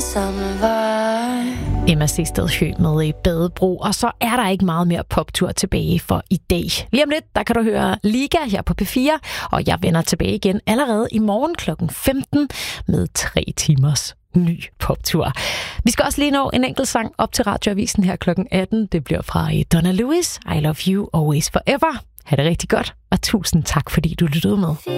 Emma Sehsted Høgh med i Badebro, og så er der ikke meget mere poptur tilbage for i dag. Lige om lidt, der kan du høre Liga her på P4, og jeg vender tilbage igen allerede i morgen kl. 15 med 3 timers ny poptur. Vi skal også lige nå en enkelt sang op til Radioavisen her kl. 18. Det bliver fra Donna Lewis, I Love You Always Forever. Ha' det rigtig godt, og tusind tak, fordi du lyttede med.